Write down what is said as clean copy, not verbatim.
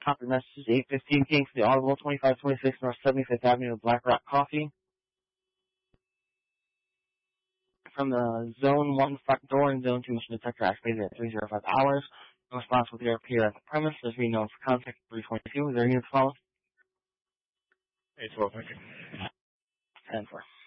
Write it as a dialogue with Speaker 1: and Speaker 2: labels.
Speaker 1: Copy message 815 King to the Audible, 2526 North 75th Avenue, Black Rock Coffee. From the Zone 1 front door and Zone 2 mission detector activated at 305 hours. No response will appear at the premise. There's being known for contact 322. Is there any follow?
Speaker 2: 812, thank you.
Speaker 1: 10-4.